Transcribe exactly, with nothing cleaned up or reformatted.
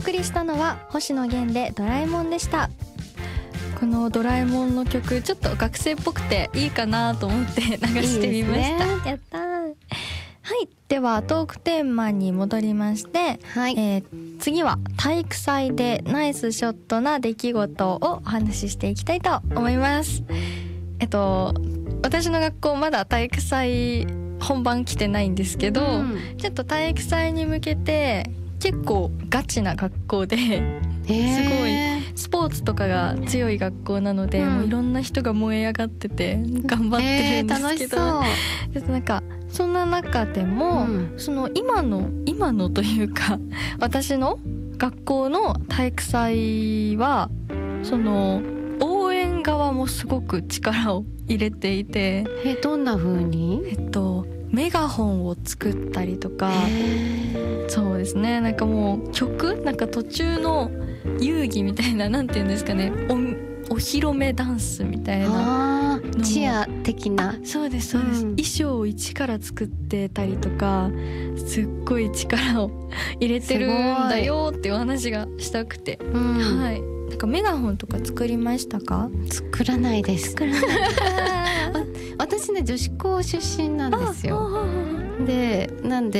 送りしたのは星野源でドラえもんでした。このドラえもんの曲ちょっと学生っぽくていいかなと思って流してみました。いいですね、やったー。はい、ではトークテーマに戻りまして、はい、えー、次は体育祭でナイスショットな出来事をお話ししていきたいと思います。えっと私の学校まだ体育祭本番来てないんですけど、うん、ちょっと体育祭に向けて結構ガチな学校で、すごいスポーツとかが強い学校なので、うん、もういろんな人が燃え上がってて頑張ってるんですけど、えー、なんかそんな中でも、うん、その今の今のというか私の学校の体育祭はその応援側もすごく力を入れていて、 えどんな風に？ えっとメガホンを作ったりとか、そうですね、なんかもう曲なんか途中の遊戯みたいな、なんていうんですかね、お、お披露目ダンスみたいなのチア的な。 そうですそうです、うん、衣装を一から作ってたりとかすっごい力を入れてるんだよっていうお話がしたくて、うん、はい。なんかメガホンとか作りましたか？ 作らないです。作らない私ね女子校出身なんですよ。でなんで